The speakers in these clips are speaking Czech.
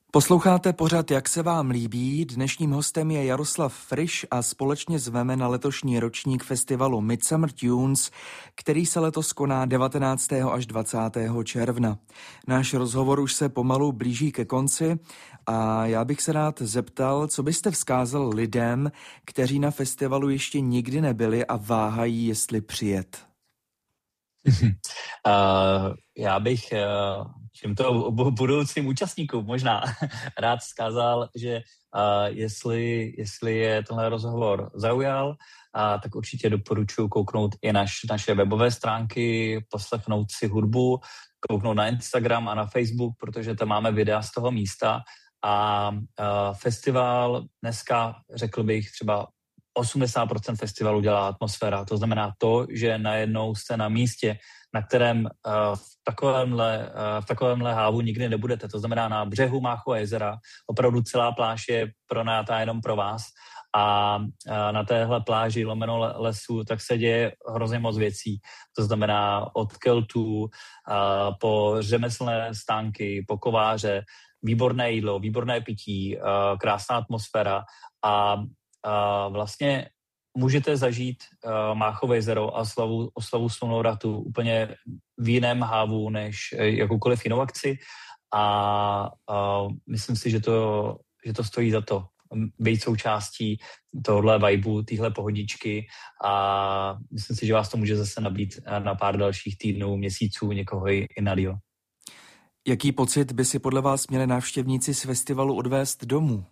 Posloucháte pořad Jak se vám líbí. Dnešním hostem je Jaroslav Friš a společně zveme na letošní ročník festivalu Midsummer Tunes, který se letos koná 19. až 20. června. Náš rozhovor už se pomalu blíží ke konci a já bych se rád zeptal, co byste vzkázal lidem, kteří na festivalu ještě nikdy nebyli a váhají, jestli přijet. Já bych těmto budoucím účastníkům možná rád vzkázal, že jestli je tenhle rozhovor zaujal, tak určitě doporučuji kouknout i naše webové stránky, poslechnout si hudbu, kouknout na Instagram a na Facebook, protože tam máme videa z toho místa a festival dneska, řekl bych, třeba 80% festivalu dělá atmosféra. To znamená to, že najednou jste na místě, na kterém v takovémhle hávu nikdy nebudete. To znamená na břehu Máchova jezera. Opravdu celá pláž je pronajatá jenom pro vás. A na téhle pláži lomeno lesu tak se děje hrozně moc věcí. To znamená od keltů po řemeslné stánky, po kováře, výborné jídlo, výborné pití, krásná atmosféra a vlastně můžete zažít Máchové jezero a oslavu Slunovratu úplně v jiném hávu než jakoukoliv jinou akci a myslím si, že to stojí za to být součástí tohle vibeu, téhle pohodičky a myslím si, že vás to může zase nabít na pár dalších týdnů, měsíců, někoho i na díl. Jaký pocit by si podle vás měli návštěvníci z festivalu odvést domů?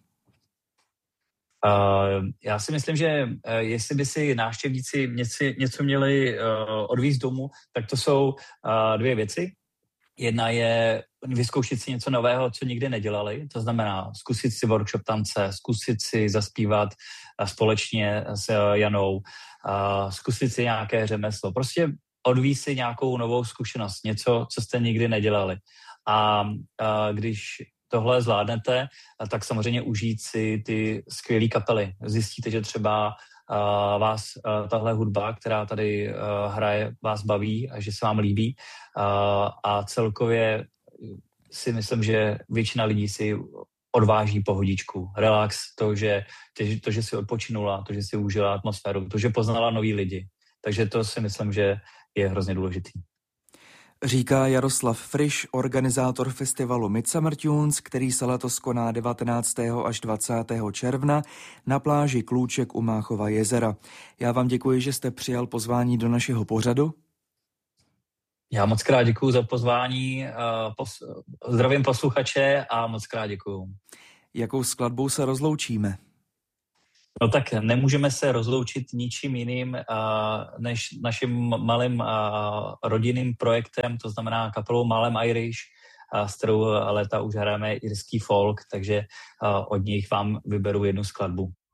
Já si myslím, že jestli by si návštěvníci něco měli odvízt domů, tak to jsou dvě věci. Jedna je vyzkoušet si něco nového, co nikdy nedělali, to znamená zkusit si workshop tance, zkusit si zaspívat společně s Janou, zkusit si nějaké řemeslo, prostě odvízt si nějakou novou zkušenost, něco, co jste nikdy nedělali. A když tohle zvládnete, tak samozřejmě užít si ty skvělé kapely. Zjistíte, že třeba vás tahle hudba, která tady hraje, vás baví a že se vám líbí. A celkově si myslím, že většina lidí si odváží pohodičku, relax, to, že si odpočinula, to, že si užila atmosféru, to, že poznala nový lidi. Takže to si myslím, že je hrozně důležitý. Říká Jaroslav Friš, organizátor festivalu Midsummer Tunes, který se letos koná 19. až 20. června na pláži Klůček u Máchova jezera. Já vám děkuji, že jste přijal pozvání do našeho pořadu. Já moc krát děkuji za pozvání, zdravím posluchače a moc krát děkuji. Jakou skladbou se rozloučíme? No tak nemůžeme se rozloučit ničím jiným než naším malým rodinným projektem, to znamená kapelou Malém Irish, s kterou léta už hrajeme irský folk, takže od nich vám vyberu jednu skladbu.